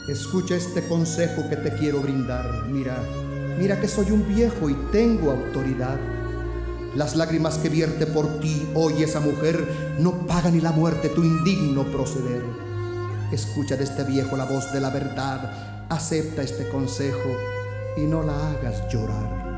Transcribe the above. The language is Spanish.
Escucha este consejo que te quiero brindar. Mira, mira que soy un viejo y tengo autoridad. Las lágrimas que vierte por ti hoy esa mujer no paga ni la muerte tu indigno proceder. Escucha de este viejo la voz de la verdad, acepta este consejo y no la hagas llorar.